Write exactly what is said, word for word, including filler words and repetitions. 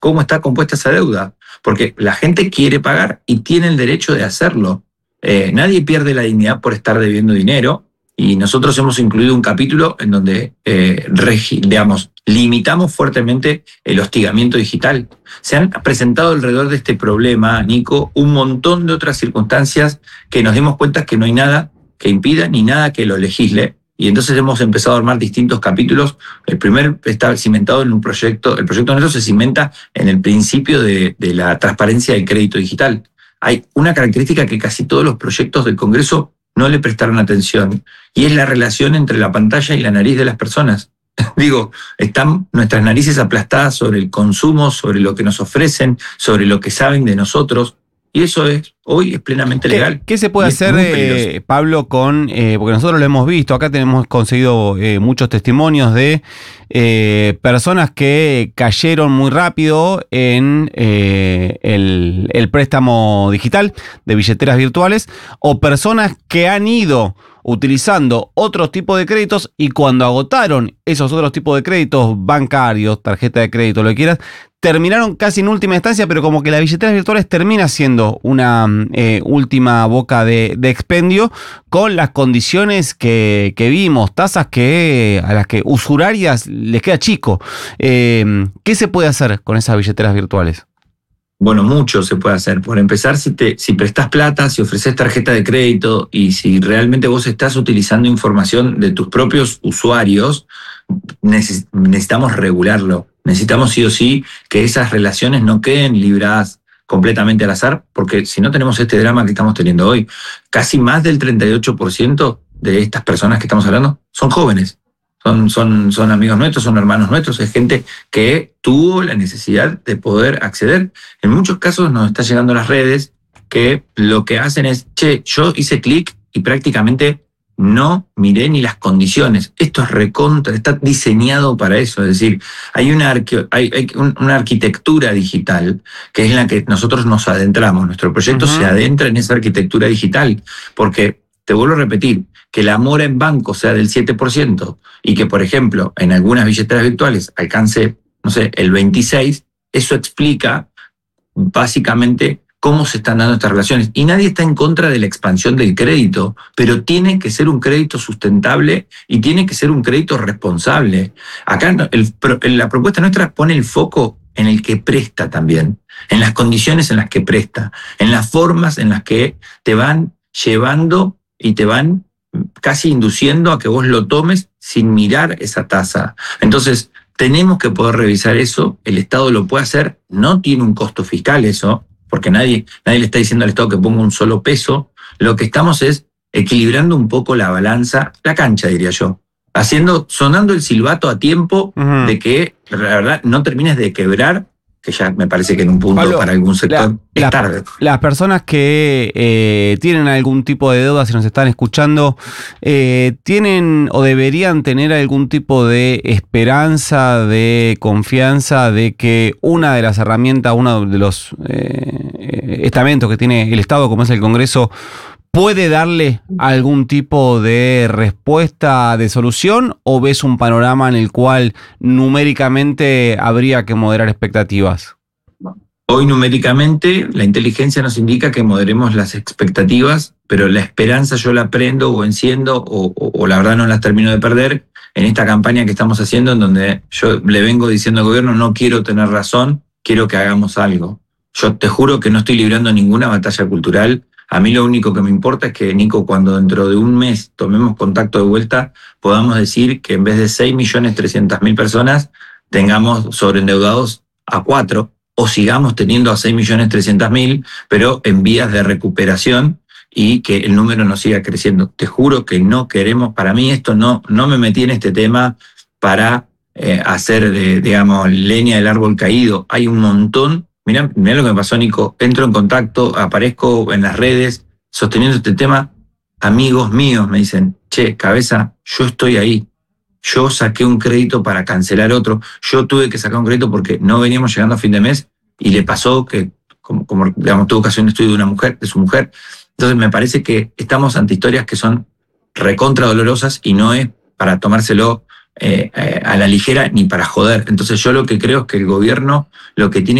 cómo está compuesta esa deuda, porque la gente quiere pagar y tiene el derecho de hacerlo. Eh, nadie pierde la dignidad por estar debiendo dinero, y nosotros hemos incluido un capítulo en donde, eh, regi- digamos, limitamos fuertemente el hostigamiento digital. Se han presentado alrededor de este problema, Nico, un montón de otras circunstancias que nos dimos cuenta que no hay nada que impida ni nada que lo legisle. Y entonces hemos empezado a armar distintos capítulos. El primer está cimentado en un proyecto, el proyecto nuestro se cimenta en el principio de, de la transparencia del crédito digital. Hay una característica que casi todos los proyectos del Congreso no le prestaron atención, y es la relación entre la pantalla y la nariz de las personas. Digo, están nuestras narices aplastadas sobre el consumo, sobre lo que nos ofrecen, sobre lo que saben de nosotros, y eso es hoy es plenamente ¿Qué, legal. ¿Qué se puede hacer, eh, Pablo, con, eh, porque nosotros lo hemos visto, acá tenemos conseguido eh, muchos testimonios de eh, personas que cayeron muy rápido en eh, el, el préstamo digital de billeteras virtuales, o personas que han ido utilizando otros tipos de créditos y cuando agotaron esos otros tipos de créditos bancarios, tarjeta de crédito, lo que quieras, terminaron casi en última instancia, pero como que las billeteras virtuales termina siendo una eh, última boca de, de expendio con las condiciones que, que vimos, tasas que a las que usurarias les queda chico. Eh, ¿Qué se puede hacer con esas billeteras virtuales? Bueno, mucho se puede hacer. Por empezar, si, te, si prestás plata, si ofreces tarjeta de crédito y si realmente vos estás utilizando información de tus propios usuarios, neces- necesitamos regularlo. Necesitamos sí o sí que esas relaciones no queden libradas completamente al azar, porque si no tenemos este drama que estamos teniendo hoy, casi más del treinta y ocho por ciento de estas personas que estamos hablando son jóvenes. Son, son, son amigos nuestros, son hermanos nuestros, es gente que tuvo la necesidad de poder acceder. En muchos casos nos está llegando a las redes que lo que hacen es, che, yo hice clic y prácticamente no miré ni las condiciones. Esto es recontra, está diseñado para eso. Es decir, hay una, arque, hay, hay una arquitectura digital que es en la que nosotros nos adentramos. Nuestro proyecto uh-huh. se adentra en esa arquitectura digital, porque te vuelvo a repetir, que la mora en banco sea del siete por ciento y que, por ejemplo, en algunas billeteras virtuales alcance, no sé, el veintiséis por ciento, eso explica básicamente cómo se están dando estas relaciones. Y nadie está en contra de la expansión del crédito, pero tiene que ser un crédito sustentable y tiene que ser un crédito responsable. Acá el, la propuesta nuestra pone el foco en el que presta también, en las condiciones en las que presta, en las formas en las que te van llevando y te van casi induciendo a que vos lo tomes sin mirar esa tasa. Entonces, tenemos que poder revisar eso, el Estado lo puede hacer, no tiene un costo fiscal eso, porque nadie, nadie le está diciendo al Estado que ponga un solo peso. Lo que estamos es equilibrando un poco la balanza, la cancha, diría yo, haciendo, sonando el silbato a tiempo uh-huh. de que, la verdad, no termines de quebrar, que ya me parece que en un punto Pablo, para algún sector la, es la, tarde. Las personas que eh, tienen algún tipo de deuda, si nos están escuchando, eh, tienen o deberían tener algún tipo de esperanza, de confianza de que una de las herramientas, uno de los eh, estamentos que tiene el Estado, como es el Congreso, ¿puede darle algún tipo de respuesta, de solución, o ves un panorama en el cual numéricamente habría que moderar expectativas? Hoy numéricamente la inteligencia nos indica que moderemos las expectativas, pero la esperanza yo la prendo o enciendo o, o, o la verdad no las termino de perder en esta campaña que estamos haciendo, en donde yo le vengo diciendo al gobierno no quiero tener razón, quiero que hagamos algo. Yo te juro que no estoy librando ninguna batalla cultural. A mí lo único que me importa es que, Nico, cuando dentro de un mes tomemos contacto de vuelta, podamos decir que en vez de seis millones trescientas mil personas, tengamos sobreendeudados a cuatro, o sigamos teniendo a seis millones trescientas mil, pero en vías de recuperación, y que el número no siga creciendo. Te juro que no queremos, para mí esto no, no me metí en este tema para eh, hacer, de, digamos, leña del árbol caído. Hay un montón. Mirá, mirá lo que me pasó, Nico. Entro en contacto, aparezco en las redes sosteniendo este tema. Amigos míos me dicen, che, cabeza, yo estoy ahí. Yo saqué un crédito para cancelar otro. Yo tuve que sacar un crédito porque no veníamos llegando a fin de mes y le pasó que, como, como digamos, tuvo ocasión de estudio de una mujer, de su mujer. Entonces me parece que estamos ante historias que son recontra dolorosas y no es para tomárselo eh, eh, a la ligera ni para joder. Entonces yo lo que creo es que el gobierno lo que tiene